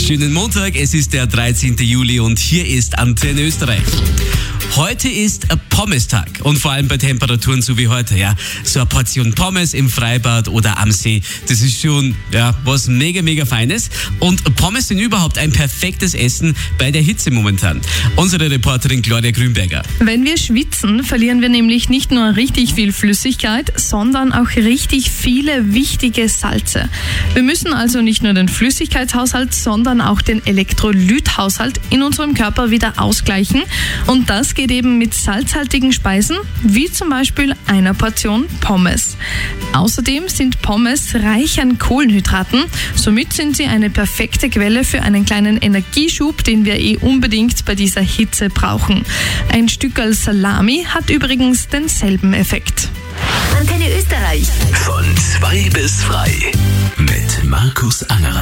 Schönen Montag, es ist der 13. Juli und hier ist Antenne Österreich. Heute ist Pommes-Tag und vor allem bei Temperaturen so wie heute, ja. So eine Portion Pommes im Freibad oder am See, das ist schon, ja, was mega Feines. Und Pommes sind überhaupt ein perfektes Essen bei der Hitze momentan. Unsere Reporterin Claudia Grünberger. Wenn wir schwitzen, verlieren wir nämlich nicht nur richtig viel Flüssigkeit, sondern auch richtig viele wichtige Salze. Wir müssen also nicht nur den Flüssigkeitshaushalt, sondern auch den Elektrolythaushalt in unserem Körper wieder ausgleichen. Und das geht eben mit salzhaltigen Speisen, wie zum Beispiel einer Portion Pommes. Außerdem sind Pommes reich an Kohlenhydraten, somit sind sie eine perfekte Quelle für einen kleinen Energieschub, den wir unbedingt bei dieser Hitze brauchen. Ein Stückerl Salami hat übrigens denselben Effekt. Antenne Österreich. Von 2 bis frei mit Markus Angerer.